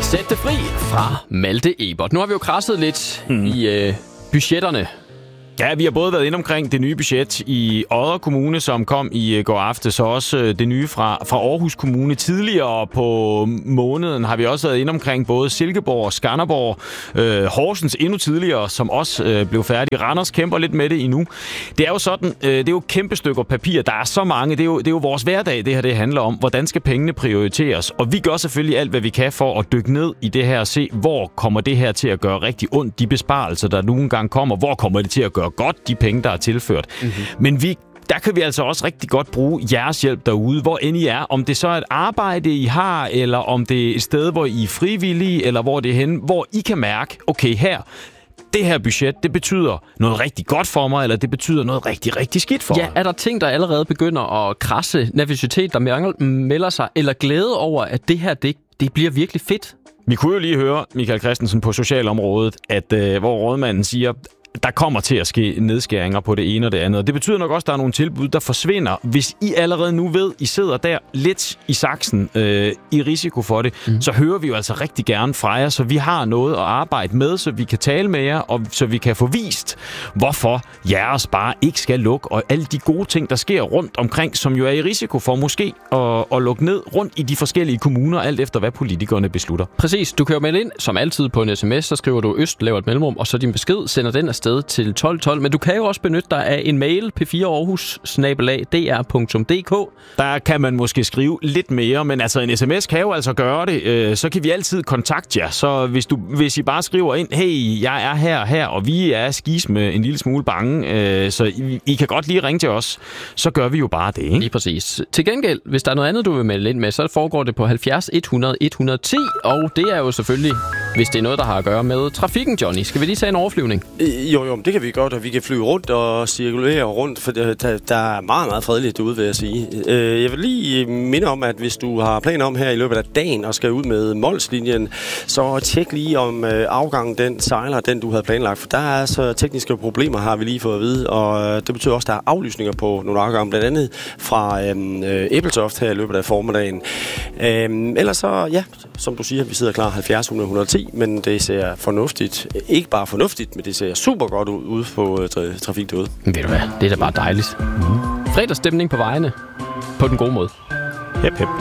Sæt det fri fra Malte Ebert. Nu har vi jo krasset lidt i budgetterne. Ja, vi har både været inde omkring det nye budget i Odder Kommune, som kom i går aftes, og også det nye fra Aarhus Kommune. Tidligere på måneden har vi også været inde omkring både Silkeborg og Skanderborg, Horsens endnu tidligere, som også blev færdig. Randers kæmper lidt med det endnu. Det er jo sådan, det er jo kæmpe stykker papir. Der er så mange. Det er jo vores hverdag, det her det handler om. Hvordan skal pengene prioriteres? Og vi gør selvfølgelig alt, hvad vi kan for at dykke ned i det her og se, hvor kommer det her til at gøre rigtig ondt, de besparelser, der nogle gange kommer. Hvor kommer det til at gøre godt, de penge, der er tilført. Men der kan vi altså også rigtig godt bruge jeres hjælp derude, hvor end I er. Om det så er et arbejde, I har, eller om det er et sted, hvor I er frivillige, eller hvor det er henne, hvor I kan mærke, okay, det her budget, det betyder noget rigtig godt for mig, eller det betyder noget rigtig, rigtig skidt for mig. Ja, er der ting, der allerede begynder at krasse, nervøsitet, der melder sig, eller glæde over, at det her, det bliver virkelig fedt? Vi kunne jo lige høre Michael Christensen på socialområdet, hvor rådmanden siger, der kommer til at ske nedskæringer på det ene og det andet. Det betyder nok også, at der er nogle tilbud, der forsvinder. Hvis I allerede nu ved, I sidder der lidt i saksen i risiko for det, så hører vi jo altså rigtig gerne fra jer, så vi har noget at arbejde med, så vi kan tale med jer, og så vi kan få vist, hvorfor jeres bare ikke skal lukke, og alle de gode ting, der sker rundt omkring, som jo er i risiko for måske at lukke ned rundt i de forskellige kommuner, alt efter hvad politikerne beslutter. Præcis. Du kan jo melde ind, som altid på en sms, så skriver du øst, laver et mellemrum, og så din besked, sender den afsted til 1212. Men du kan jo også benytte dig af en mail, p4aarhus@dr.dk. Der kan man måske skrive lidt mere, men altså en sms kan jo altså gøre det. Så kan vi altid kontakte jer. Så hvis I bare skriver ind, hey, jeg er her, og vi er skis med en lille smule bange, så I kan godt lige ringe til os, så gør vi jo bare det, ikke? Lige præcis. Til gengæld, hvis der er noget andet, du vil melde ind med, så foregår det på 70 100 110, og det er jo selvfølgelig, hvis det er noget, der har at gøre med trafikken, Johnny. Skal vi lige tage en overflyvning? Jo, det kan vi godt, og vi kan flyve rundt og cirkulere rundt, for der er meget, meget fredeligt derude, vil jeg sige. Jeg vil lige minde om, at hvis du har planer om her i løbet af dagen og skal ud med Mols-linjen, så tjek lige om afgangen den sejler, den du havde planlagt, for der er så tekniske problemer, har vi lige fået at vide, og det betyder også, at der er aflysninger på nogle afgange, blandt andet fra Ebeltoft her i løbet af formiddagen. Ellers så, ja, som du siger, vi sidder klar 70 100 110, men det ser fornuftigt, ikke bare fornuftigt, men det ser super godt ud på trafik derude. Ved du hvad, det er da bare dejligt. Fredagsstemning på vejene, på den gode måde. Hep.